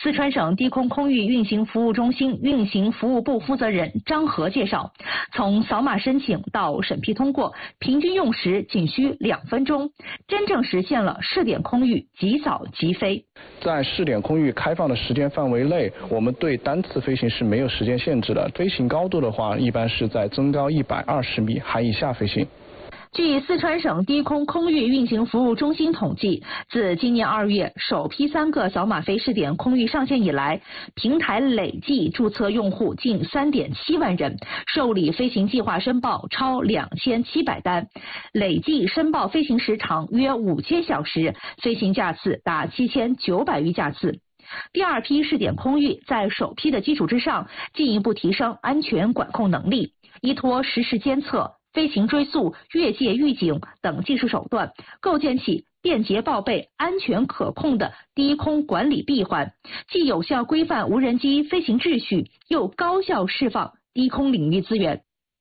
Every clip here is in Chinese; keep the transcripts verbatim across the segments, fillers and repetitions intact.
四川省低空空域运行服务中心运行服务部负责人张和介绍，从扫码申请到审批通过，平均用时仅需两分钟，真正实现了试点空域即扫即飞。 在试点空域开放的时间范围内，我们对单次飞行是没有时间限制的。飞行高度的话，一般是在增高一百二十米海以下飞行。 据四川省低空空域运行服务中心统计，自今年二月首批三个扫码飞试点空域上线以来，平台累计注册用户近 三点七万人，受理飞行计划申报超两千七百单，累计申报飞行时长约五千小时，飞行架次达七千九百余架次。第二批试点空域在首批的基础之上，进一步提升安全管控能力，依托实时监测、飞行追溯、越界预警等技术手段，构建起便捷报备、安全可控的低空管理闭环，既有效规范无人机飞行秩序，又高效释放低空领域资源。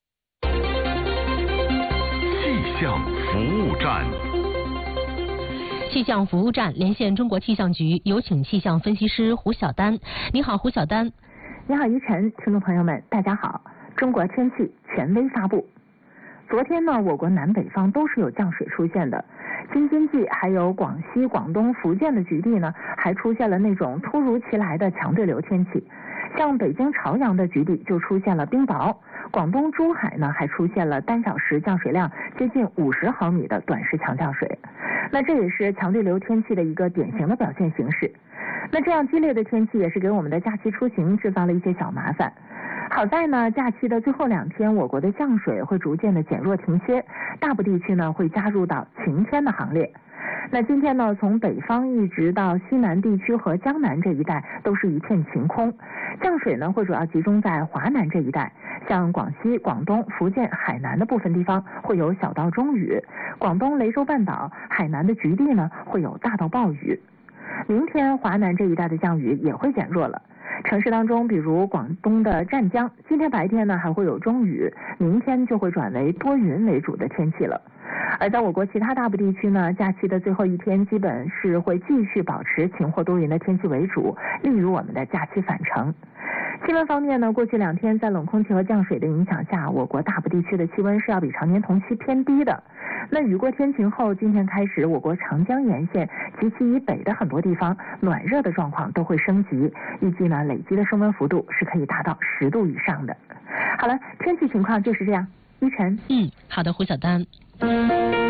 气象服务站。 气象服务站连线中国气象局，有请气象分析师胡晓丹。你好，胡晓丹。 你好，依晨，听众朋友们，大家好。中国天气权威发布。昨天呢，我国南北方都是有降水出现的，京津冀还有广西、广东、福建的局地呢，还出现了那种突如其来的强对流天气。像北京朝阳的局地就出现了冰雹，广东珠海呢还出现了单小时降水量接近五十毫米的短时强降水。那这也是强对流天气的一个典型的表现形式。那这样激烈的天气也是给我们的假期出行制造了一些小麻烦。好在呢，假期的最后两天，我国的降水会逐渐的减弱停歇，大部地区呢会加入到晴天的行列。那今天呢，从北方一直到西南地区和江南这一带都是一片晴空，降水呢会主要集中在华南这一带，像广西、广东、福建、海南的部分地方会有小到中雨，广东雷州半岛、海南的局地呢会有大到暴雨。明天华南这一带的降雨也会减弱了。城市当中，比如广东的湛江，今天白天呢还会有中雨，明天就会转为多云为主的天气了。而在我国其他大部地区呢，假期的最后一天基本是会继续保持晴或多云的天气为主，利于我们的假期返程。气温方面呢，过去两天在冷空气和降水的影响下，我国大部地区的气温是要比常年同期偏低的。那雨过天晴后，今天开始，我国长江沿线及其以北的很多地方暖热的状况都会升级，预计呢累积的升温幅度是可以达到十度以上的。好了，天气情况就是这样。依晨， 嗯，好的，胡晓丹。